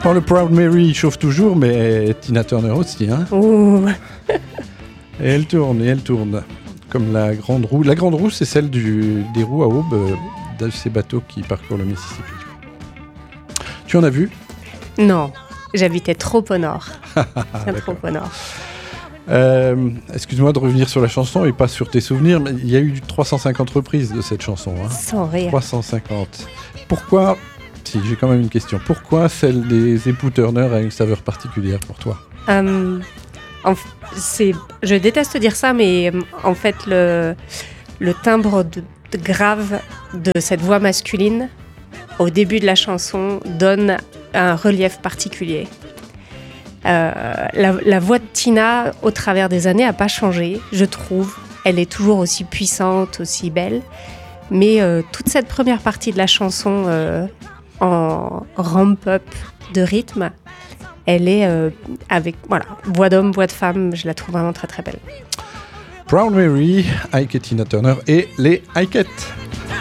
Oh, le Proud Mary chauffe toujours, mais Tina Turner aussi. Hein. Ouh. Et elle tourne. Comme la grande roue. La grande roue, c'est celle des roues à aube de ces bateaux qui parcourent le Mississippi. Tu en as vu ? Non, j'habitais trop au nord. Trop au nord. Excuse-moi de revenir sur la chanson et pas sur tes souvenirs, mais il y a eu 350 reprises de cette chanson. Hein. Sans rire. 350. Pourquoi, si j'ai quand même une question, pourquoi celle des époux Turner a une saveur particulière pour toi ? Je déteste dire ça, mais en fait, le timbre grave de cette voix masculine, au début de la chanson, donne un relief particulier. La voix de Tina, au travers des années, n'a pas changé, je trouve. Elle est toujours aussi puissante, aussi belle. Mais toute cette première partie de la chanson en ramp-up de rythme, elle est avec voix d'homme, voix de femme, je la trouve vraiment très très belle. Proud Mary, Ike et Tina Turner et les Ikeettes.